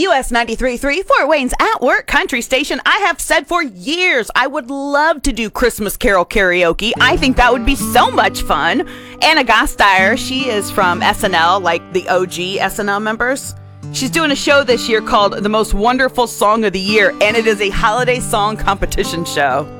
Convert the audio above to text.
WQS 93.3, Fort Wayne's At Work Country Station. I have said for years I would love to do Christmas Carol karaoke. I think that would be so much fun. Anna Gasteyer, she is from SNL, like the OG SNL members. She's doing a show this year called The Most Wonderful Song of the Year, and it is a holiday song competition show.